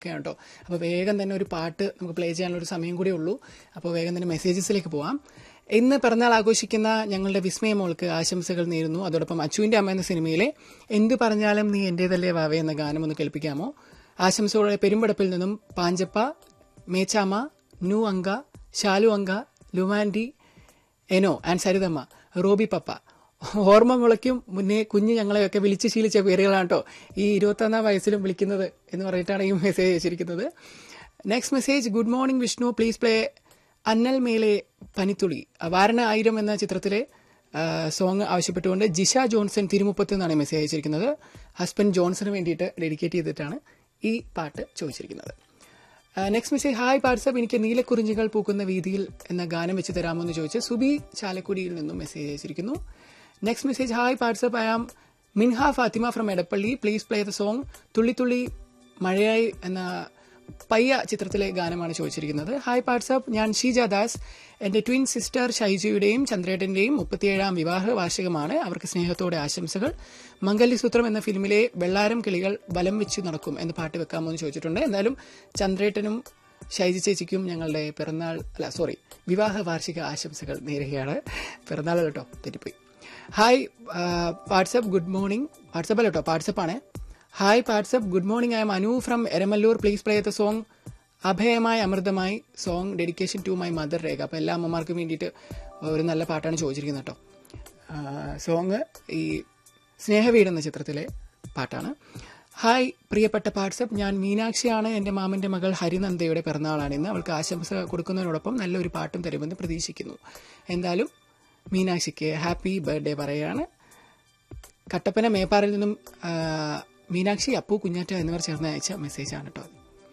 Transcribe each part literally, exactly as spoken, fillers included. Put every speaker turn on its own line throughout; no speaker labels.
ഒക്കെയാണ് കേട്ടോ. അപ്പോൾ വേഗം തന്നെ ഒരു പാട്ട് നമുക്ക് പ്ലേ ചെയ്യാനുള്ള ഒരു സമയം കൂടി ഉള്ളൂ. അപ്പോൾ വേഗം തന്നെ മെസ്സേജസിലേക്ക് പോവാം. ഇന്ന് പിറന്നാൾ ആഘോഷിക്കുന്ന ഞങ്ങളുടെ വിസ്മയ മോൾക്ക് ആശംസകൾ നേരുന്നു. അതോടൊപ്പം അച്ചുവിൻ്റെ അമ്മ എന്ന സിനിമയിലെ എന്ത് പറഞ്ഞാലും നീ എൻ്റേതല്ലേ വാവേ എന്ന ഗാനം ഒന്ന് കേൾപ്പിക്കാമോ? ആശംസകളോടെ പെരുമ്പടപ്പിൽ നിന്നും പാഞ്ചപ്പ, മേച്ചാമ്മ, നു അങ്ക, ഷാലു അങ്ക, ലുമാൻഡി, എനോ ആൻഡ് സരിതമ്മ, റോബി പപ്പ. ഓർമ്മ മുളയ്ക്കും മുന്നേ കുഞ്ഞ് ഞങ്ങളെയൊക്കെ വിളിച്ച് ശീലിച്ച പേരുകളാണ് കേട്ടോ ഈ ഇരുപത്തൊന്നാം വയസ്സിലും വിളിക്കുന്നത് എന്ന് പറഞ്ഞിട്ടാണ് ഈ മെസ്സേജ് അയച്ചിരിക്കുന്നത്. Next message, good morning Vishnu, please play അന്നൽ മേലെ പനിത്തുളി. വാരണ ആയിരം എന്ന ചിത്രത്തിലെ സോങ് ആവശ്യപ്പെട്ടുകൊണ്ട് ജിഷ ജോൺസൺ തിരുമുപ്പത്ത് എന്നാണ് മെസ്സേജ് അയച്ചിരിക്കുന്നത്. ഹസ്ബൻഡ് ജോൺസന് വേണ്ടിയിട്ട് ഡെഡിക്കേറ്റ് ചെയ്തിട്ടാണ് ഈ പാട്ട് ചോദിച്ചിരിക്കുന്നത്. നെക്സ്റ്റ് മെസ്സേജ്, ഹായ് വാട്സ്ആപ്പ്, എനിക്ക് നീലക്കുറിഞ്ഞികൾ പൂക്കുന്ന വീതിയിൽ എന്ന ഗാനം വെച്ച് തരാമോ എന്ന് ചോദിച്ച് സുബി ചാലക്കുടിയിൽ നിന്നും മെസ്സേജ് അയച്ചിരിക്കുന്നു. Next message, hi WhatsApp, I am Minha Fathima from Edappally, please play the song തുള്ളി തുള്ളി മഴയായി എന്ന പയ്യ ചിത്രത്തിലെ ഗാനമാണ് ചോദിച്ചിരിക്കുന്നത്. ഹായ് വാട്സ്ആപ്പ്, ഞാൻ ഷീജ ദാസ്. എന്റെ ട്വിൻ സിസ്റ്റർ ഷൈജയുടെയും ചന്ദ്രേട്ടന്റെയും മുപ്പത്തിയേഴാം വിവാഹ വാർഷികമാണ്. അവർക്ക് സ്നേഹത്തോടെ ആശംസകൾ. മംഗല്യസൂത്രം എന്ന ഫിലിമിലെ വെള്ളാരം കിളികൾ വലം വെച്ച് നടക്കും എന്ന പാട്ട് വെക്കാമോ എന്ന് ചോദിച്ചിട്ടുണ്ട്. എന്തായാലും ചന്ദ്രേട്ടനും ഷൈജ ചേച്ചിക്കും ഞങ്ങളുടെ പിറന്നാൾ അല്ല സോറി വിവാഹ വാർഷിക ആശംസകൾ നേരുകയാണ്. പിറന്നാൾ കേട്ടോ, തെറ്റിപ്പോയി. Hi WhatsApp, good morning. WhatsApp അല്ല കേട്ടോ, വാട്സ്ആപ്പാണ്. Hi WhatsApp, good morning, I M Anu from Eramallur, please play the song അഭയമായി അമൃതമായി, song dedication to my mother രേഖ. അപ്പോൾ എല്ലാ അമ്മമാർക്കും വേണ്ടിയിട്ട് ഒരു നല്ല പാട്ടാണ് ചോദിച്ചിരിക്കുന്നത് കേട്ടോ. സോങ് ഈ സ്നേഹവീട് എന്ന ചിത്രത്തിലെ പാട്ടാണ്. ഹായ് പ്രിയപ്പെട്ട വാട്സ്ആപ്പ്, ഞാൻ മീനാക്ഷിയാണ്. എൻ്റെ മാമൻ്റെ മകൾ ഹരിനന്ദയുടെ പിറന്നാളാണ് ഇന്ന്. അവൾക്ക് ആശംസ കൊടുക്കുന്നതിനോടൊപ്പം നല്ലൊരു പാട്ടും തരുമെന്ന് പ്രതീക്ഷിക്കുന്നു. എന്തായാലും മീനാക്ഷിക്ക് ഹാപ്പി ബർത്ത്ഡേ പറയുകയാണ്. കട്ടപ്പന മേപ്പാറിൽ നിന്നും മീനാക്ഷി, അപ്പു, കുഞ്ഞാറ്റ എന്നിവർ ചേർന്ന് അയച്ച മെസ്സേജാണ് കേട്ടോ.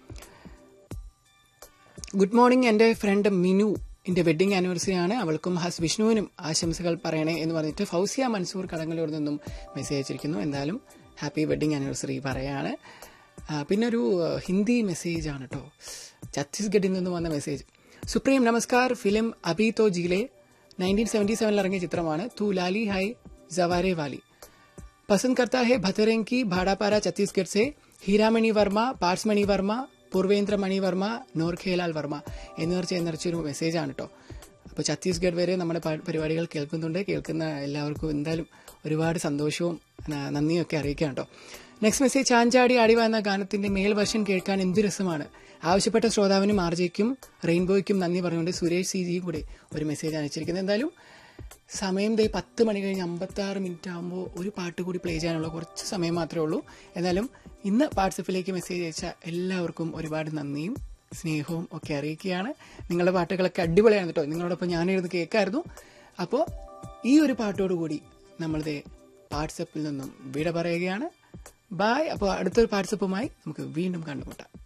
ഗുഡ് മോർണിംഗ്, എൻ്റെ ഫ്രണ്ട് മിനു എൻ്റെ വെഡിങ് ആനിവേഴ്സറി ആണ്. അവൾക്കും ഹസ് വിഷ്ണുവിനും ആശംസകൾ പറയണേ എന്ന് പറഞ്ഞിട്ട് ഫൗസിയ മൻസൂർ കടങ്ങലൂർ നിന്നും മെസ്സേജ് അയച്ചിരിക്കുന്നു. എന്തായാലും ഹാപ്പി വെഡിങ് ആനിവേഴ്സറി പറയാണ്. പിന്നെ ഒരു ഹിന്ദി മെസ്സേജ് ആണ് കേട്ടോ, ഛത്തീസ്ഗഡിൽ നിന്ന് വന്ന മെസ്സേജ്. സുപ്രീം നമസ്കാർ, ഫിലിം അബി തോ ജീലെ നയൻറ്റീൻ സെവൻറ്റി സെവനിൽ ഇറങ്ങിയ ചിത്രമാണ്. തൂ ലാലി ഹൈ ജവാരെ വാലി. पसंद करता है भतरेंकी भाड़ापारा छत्तीसगढ़ से हीरामणि वर्मा, पार्समणि वर्मा, പൂർവേന്ദ്ര മണി വർമ്മ, നോർ ഖേലാൽ വർമ്മ എന്നിവർ ചേർന്നൊരു മെസ്സേജാണ് കേട്ടോ. അപ്പോൾ ഛത്തീസ്ഗഡ് വരെ നമ്മുടെ പരിപാടികൾ കേൾക്കുന്നുണ്ട്. കേൾക്കുന്ന എല്ലാവർക്കും എന്തായാലും ഒരുപാട് സന്തോഷവും നന്ദിയും ഒക്കെ അറിയിക്കാം കേട്ടോ. നെക്സ്റ്റ് മെസ്സേജ്, ചാഞ്ചാടി ആടിവ എന്ന ഗാനത്തിന്റെ മേൽ വെർഷൻ കേൾക്കാൻ എന്ത് രസമാണ്. ആവശ്യപ്പെട്ട ശ്രോതാവിനും ആർജയ്ക്കും റെയിൻബോയ്ക്കും നന്ദി പറഞ്ഞുകൊണ്ട് സുരേഷ് സി ജിയും കൂടെ ഒരു മെസ്സേജ് അയച്ചിരിക്കുന്നത്. എന്തായാലും സമയം ദേ പത്ത് മണി കഴിഞ്ഞ് അമ്പത്തി ആറ് മിനിറ്റ് ആകുമ്പോൾ ഒരു പാട്ട് കൂടി പ്ലേ ചെയ്യാനുള്ള കുറച്ച് സമയം മാത്രമേ ഉള്ളൂ. എന്നാലും ഇന്ന് വാട്സപ്പിലേക്ക് മെസ്സേജ് അയച്ച എല്ലാവർക്കും ഒരുപാട് നന്ദിയും സ്നേഹവും ഒക്കെ അറിയിക്കുകയാണ്. നിങ്ങളുടെ പാട്ടുകളൊക്കെ അടിപൊളിയാണ് കേട്ടോ. നിങ്ങളോടൊപ്പം ഞാനിരുന്ന് കേൾക്കായിരുന്നു. അപ്പോൾ ഈ ഒരു പാട്ടോടുകൂടി നമ്മളുടെ വാട്സപ്പിൽ നിന്നും വിട പറയുകയാണ്. ബായ്. അപ്പോൾ അടുത്തൊരു വാട്സപ്പുമായി നമുക്ക് വീണ്ടും കണ്ടുമുട്ടാം.